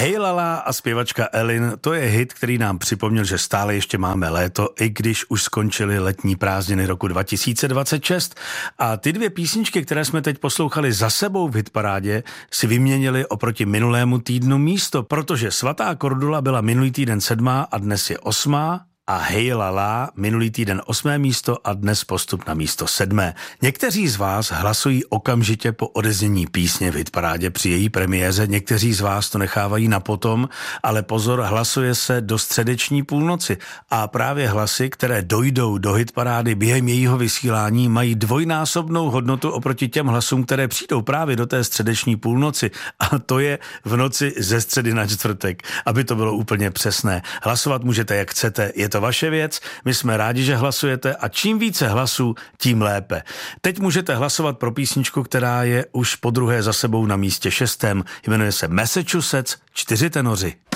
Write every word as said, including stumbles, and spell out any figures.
Hej lala a zpěvačka Elin, to je hit, který nám připomněl, že stále ještě máme léto, i když už skončily letní prázdniny roku dva tisíce dvacet šest. A ty dvě písničky, které jsme teď poslouchali za sebou v hitparádě, si vyměnili oproti minulému týdnu místo, protože Svatá Kordula byla minulý týden sedmá a dnes je osmá. A Hej lala minulý týden osmé místo a dnes postup na místo sedmé. Někteří z vás hlasují okamžitě po odeznění písně v hitparádě při její premiéře, někteří z vás to nechávají na potom, ale pozor, hlasuje se do středeční půlnoci. A právě hlasy, které dojdou do hitparády během jejího vysílání, mají dvojnásobnou hodnotu oproti těm hlasům, které přijdou právě do té středeční půlnoci. A to je v noci ze středy na čtvrtek, aby to bylo úplně přesné. Hlasovat můžete jak chcete, je to vaše věc, my jsme rádi, že hlasujete a čím více hlasů, tím lépe. Teď můžete hlasovat pro písničku, která je už podruhé za sebou na místě šestém, jmenuje se Massachusetts, čtyři tenoři.